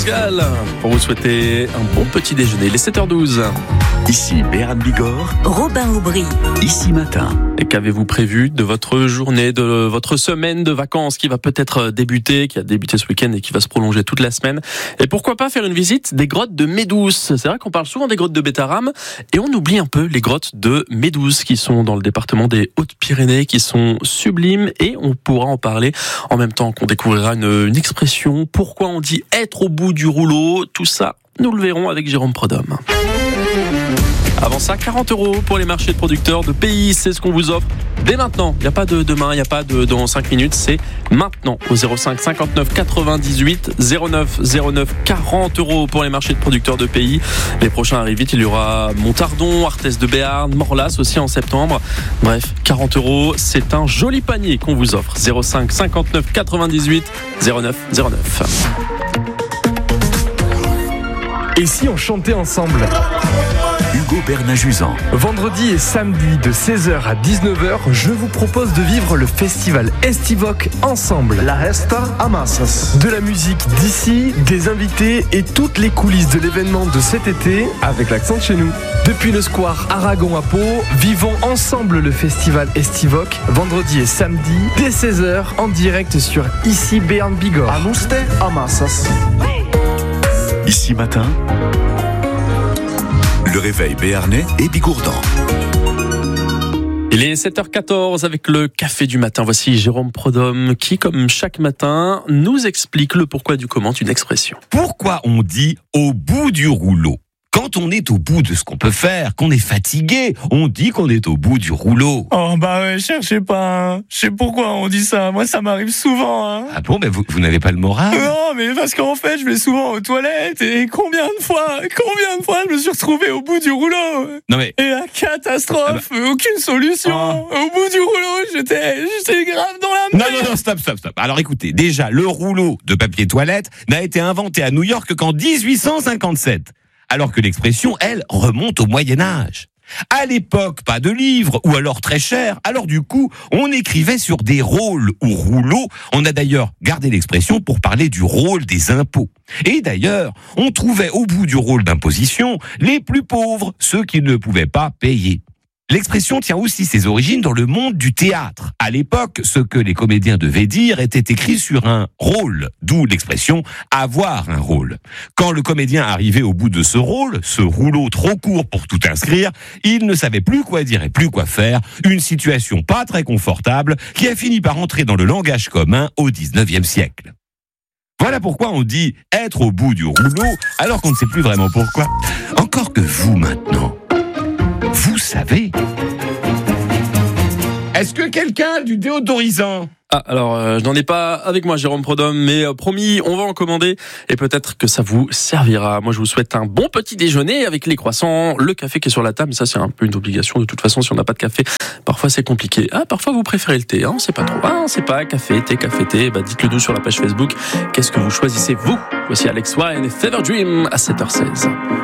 local pour vous souhaiter un bon petit déjeuner. Il est 7h12. Ici Béarn Bigorre, Robin Aubry. Ici Matin. Et qu'avez-vous prévu de votre journée, de votre semaine de vacances qui va peut-être débuter, qui a débuté ce week-end et qui va se prolonger toute la semaine? Et pourquoi pas faire une visite des grottes de Médouce? C'est vrai qu'on parle souvent des grottes de Bétharram et on oublie un peu les grottes de Médouce qui sont dans le département des Hautes-Pyrénées, qui sont sublimes, et on pourra en parler en même temps qu'on découvrira une expression. Pourquoi on dit être au bout du rouleau? Tout ça, nous le verrons avec Jérôme Prudhomme. Avant ça, 40 € pour les marchés de producteurs de pays, c'est ce qu'on vous offre dès maintenant. Il n'y a pas de demain, il n'y a pas de dans 5 minutes, c'est maintenant au 05 59 98 09 09. 40 € pour les marchés de producteurs de pays. Les prochains arrivent vite, il y aura Montardon, Arthès de Béarn, Morlas aussi en septembre. Bref, 40 €, c'est un joli panier qu'on vous offre. 05 59 98 09 09. Et si on chantait ensemble? Hugo Bernajuzan. Vendredi et samedi de 16h à 19h, je vous propose de vivre le festival Estivoc ensemble. La Resta a Massas. De la musique d'ici, des invités et toutes les coulisses de l'événement de cet été avec l'accent de chez nous. Depuis le square Aragon à Pau, vivons ensemble le festival Estivoc, vendredi et samedi dès 16h en direct sur Ici Béarn Bigorre. Amuste a Massas. Ici Matin. Le réveil béarnais et bigourdan. Il est 7h14 avec le café du matin. Voici Jérôme Prudhomme qui, comme chaque matin, nous explique le pourquoi du comment d'une expression. Pourquoi on dit au bout du rouleau? Quand on est au bout de ce qu'on peut faire, qu'on est fatigué, on dit qu'on est au bout du rouleau. Oh bah ouais, cherchez pas, hein. Je sais pourquoi on dit ça. Moi, ça m'arrive souvent, hein. Ah bon, mais vous n'avez pas le moral? Non, mais parce qu'en fait, je vais souvent aux toilettes et combien de fois je me suis retrouvé au bout du rouleau. Non mais... Et la catastrophe, aucune solution. Au bout du rouleau, j'étais grave dans la merde. Non, stop. Alors écoutez, déjà, le rouleau de papier toilette n'a été inventé à New York qu'en 1857. Alors que l'expression, elle, remonte au Moyen-Âge. À l'époque, pas de livres, ou alors très cher. Alors du coup, on écrivait sur des rôles ou rouleaux. On a d'ailleurs gardé l'expression pour parler du rôle des impôts. Et d'ailleurs, on trouvait au bout du rôle d'imposition les plus pauvres, ceux qui ne pouvaient pas payer. L'expression tient aussi ses origines dans le monde du théâtre. À l'époque, ce que les comédiens devaient dire était écrit sur un rôle, d'où l'expression « avoir un rôle ». Quand le comédien arrivait au bout de ce rôle, ce rouleau trop court pour tout inscrire, il ne savait plus quoi dire et plus quoi faire, une situation pas très confortable qui a fini par entrer dans le langage commun au 19e siècle. Voilà pourquoi on dit « être au bout du rouleau » alors qu'on ne sait plus vraiment pourquoi. Encore que vous maintenant, vous savez. Est-ce que quelqu'un a du déodorisant? Ah, alors, je n'en ai pas avec moi, Jérôme Prudhomme, mais promis, on va en commander et peut-être que ça vous servira. Moi, je vous souhaite un bon petit déjeuner avec les croissants, le café qui est sur la table. Ça, c'est un peu une obligation. De toute façon, si on n'a pas de café, parfois c'est compliqué. Ah, parfois vous préférez le thé, hein, on sait pas trop. Ah, on sait pas, café, thé. Bah, dites-le nous sur la page Facebook. Qu'est-ce que vous choisissez, vous? Voici Alex Wine et Fever Dream à 7h16.